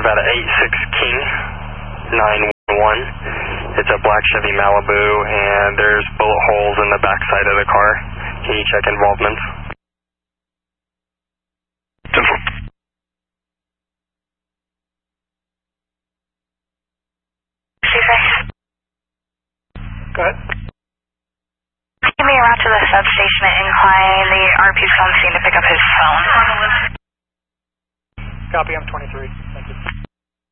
Nevada 86 King 911. It's a black Chevy Malibu, and there's bullet holes in the backside of the car. Can you check involvement? Go ahead. Give me a route to the substation at Incline. The RP's on scene to pick up his phone. Copy, I'm 23. Thank you.